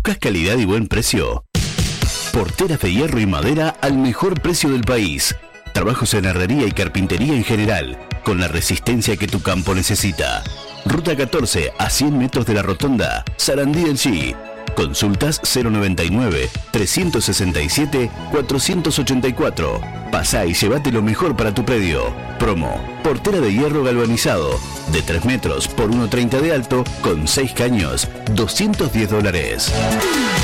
¿Buscas calidad y buen precio? Porteras de hierro y madera al mejor precio del país. Trabajos en herrería y carpintería en general, con la resistencia que tu campo necesita. Ruta 14 a 100 metros de la rotonda, Sarandí del Chi. Consultas 099-367-484. Pasá y llévate lo mejor para tu predio. Promo: portera de hierro galvanizado, de 3 metros por 1,30 de alto, con 6 caños, $210.